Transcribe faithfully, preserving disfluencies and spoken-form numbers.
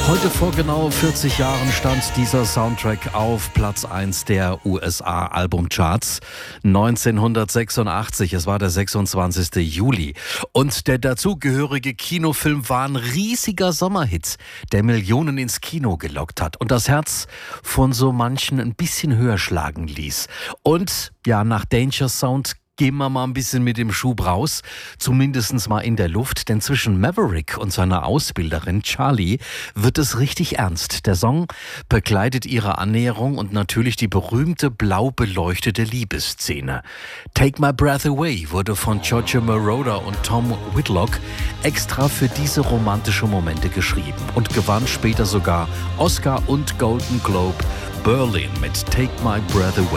Heute vor genau vierzig Jahren stand dieser Soundtrack auf Platz eins der U S A-Albumcharts. neunzehnhundertsechsundachtzig, es war der sechsundzwanzigste Juli. Und der dazugehörige Kinofilm war ein riesiger Sommerhit, der Millionen ins Kino gelockt hat und das Herz von so manchen ein bisschen höher schlagen ließ. Und ja, nach Danger Sound gehen wir mal ein bisschen mit dem Schub raus, zumindest mal in der Luft, denn zwischen Maverick und seiner Ausbilderin Charlie wird es richtig ernst. Der Song begleitet ihre Annäherung und natürlich die berühmte blau beleuchtete Liebesszene. Take My Breath Away wurde von Giorgio Moroder und Tom Whitlock extra für diese romantischen Momente geschrieben und gewann später sogar Oscar und Golden Globe Berlin mit Take My Breath Away.